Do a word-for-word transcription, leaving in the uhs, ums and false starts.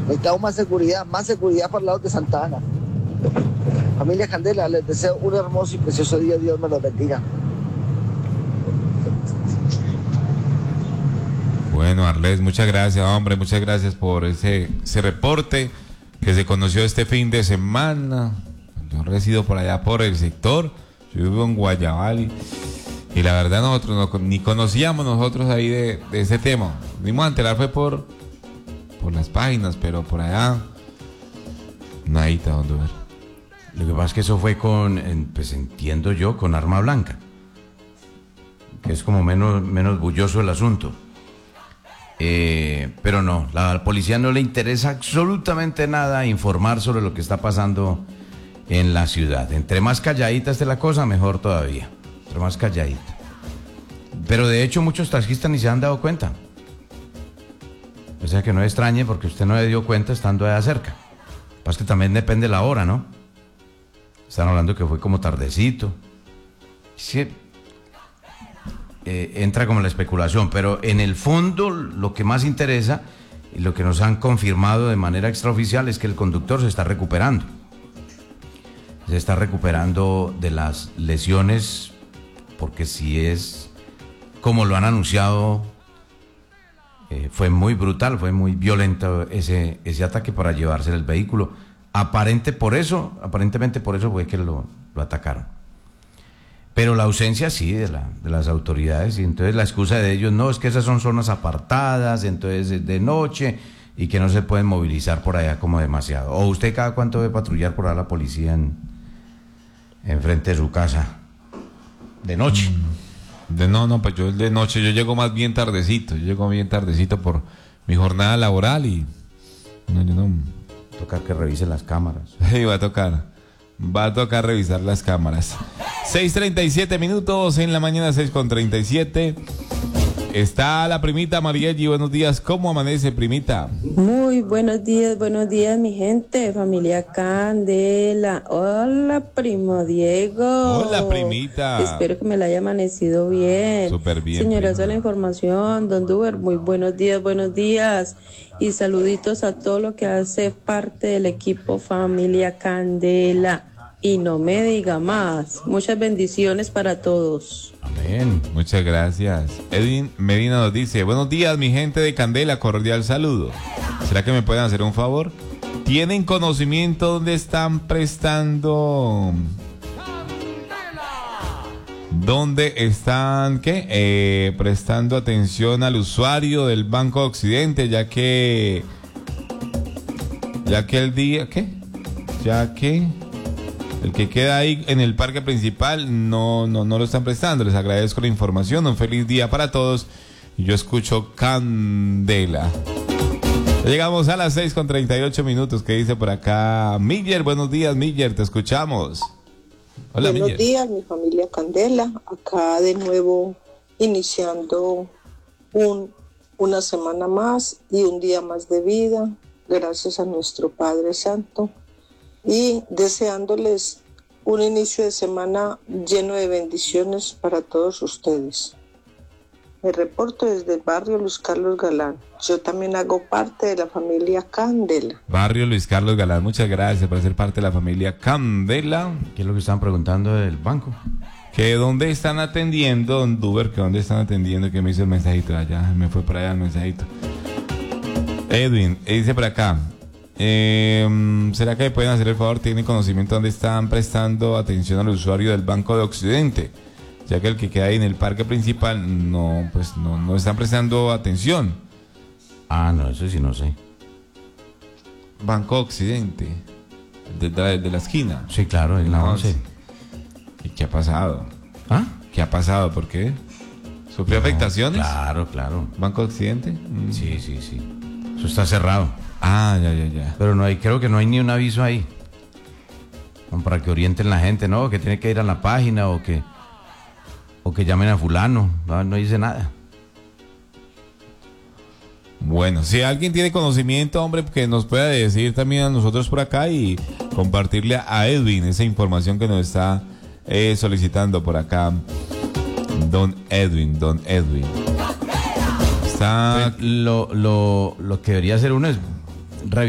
Necesitamos más seguridad, más seguridad para el lado de Santa Ana. Familia Candela, les deseo un hermoso y precioso día. Dios me los bendiga. Bueno, Arles, muchas gracias, hombre, muchas gracias por ese, ese reporte que se conoció este fin de semana. Yo resido por allá por el sector, yo vivo en Guayabal y, y la verdad nosotros no, ni conocíamos nosotros ahí de, de ese tema. Vimos a enterar fue por, por las páginas, pero por allá nadita donde ver. Lo que pasa es que eso fue con, pues entiendo yo, con arma blanca, que es como menos, menos bulloso el asunto. Eh, pero no, la, la policía no le interesa absolutamente nada informar sobre lo que está pasando en la ciudad. Entre más calladita esté la cosa, mejor todavía. Entre más calladita. Pero de hecho muchos taxistas ni se han dado cuenta. O sea que no extrañe porque usted no le dio cuenta estando allá cerca. Pasa que también depende de la hora, ¿no? Están hablando que fue como tardecito. Sí. Eh, entra como la especulación, pero en el fondo lo que más interesa y lo que nos han confirmado de manera extraoficial es que el conductor se está recuperando. Se está recuperando de las lesiones, porque si es como lo han anunciado, eh, fue muy brutal, fue muy violento ese, ese ataque para llevarse el vehículo. Aparente por eso, aparentemente por eso fue que lo, lo atacaron. Pero la ausencia sí de, la, de las autoridades, y entonces la excusa de ellos, no, es que esas son zonas apartadas, entonces es de noche y que no se pueden movilizar por allá como demasiado. ¿O usted cada cuánto ve patrullar por allá la policía en, en frente de su casa? De noche. De no, no, pues yo de noche, yo llego más bien tardecito, yo llego bien tardecito por mi jornada laboral y no, yo no. Toca que revise las cámaras. Sí, va a tocar. Va a tocar revisar las cámaras. seis treinta y siete minutos en la mañana, seis con treinta y siete. Está la primita Marielli. Buenos días. ¿Cómo amanece, primita? Muy buenos días, buenos días, mi gente. Familia Candela. Hola, primo Diego. Hola, primita. Espero que me la haya amanecido bien. Súper bien. Señora, esa es la información. Don Duber, muy buenos días, buenos días. Y saluditos a todo lo que hace parte del equipo Familia Candela. Y no me diga más. Muchas bendiciones para todos. Amén. Muchas gracias. Edwin Medina nos dice, buenos días, mi gente de Candela, cordial saludo. ¿Será que me pueden hacer un favor? ¿Tienen conocimiento dónde están prestando? ¿Dónde están, qué? Eh, prestando atención al usuario del Banco Occidente, ya que... Ya que el día, ¿qué? Ya que... El que queda ahí en el parque principal no, no, no lo están prestando. Les agradezco la información. Un feliz día para todos. Yo escucho Candela. Llegamos a las seis con treinta y ocho minutos. ¿Qué dice por acá? Miller, buenos días, Miller, te escuchamos. Hola, buenos Miller. días, mi familia Candela. Acá de nuevo iniciando un, una semana más y un día más de vida. Gracias a nuestro Padre Santo. Y deseándoles un inicio de semana lleno de bendiciones para todos ustedes. Me reporto desde el barrio Luis Carlos Galán. Yo también hago parte de la familia Candela. Barrio Luis Carlos Galán, muchas gracias por ser parte de la familia Candela. ¿Qué es lo que están preguntando del banco? Que dónde están atendiendo, don Duber, que dónde están atendiendo, que me hizo el mensajito allá, me fue para allá el mensajito. Edwin, dice por acá. Eh, ¿Será que me pueden hacer el favor? ¿Tienen conocimiento dónde están prestando atención al usuario del Banco de Occidente? Ya que el que queda ahí en el parque principal no, pues no, no están prestando atención. Ah, no, eso sí no sé. Banco Occidente, de, de, de la esquina. Sí, claro, en la once. ¿Y qué ha pasado? ¿Ah? ¿Qué ha pasado? ¿Por qué? ¿Sufrió no, afectaciones? Claro, claro. ¿Banco Occidente? Mm. Sí, sí, sí. Eso está cerrado. Ah, ya, ya, ya. Pero no hay, creo que no hay ni un aviso ahí. Como para que orienten la gente, ¿no? Que tiene que ir a la página o que o que llamen a fulano. No, no dice nada. Bueno, si alguien tiene conocimiento, hombre, que nos pueda decir también a nosotros por acá y compartirle a Edwin esa información que nos está eh, solicitando por acá. Don Edwin, don Edwin. Está... Lo, lo, lo que debería hacer uno es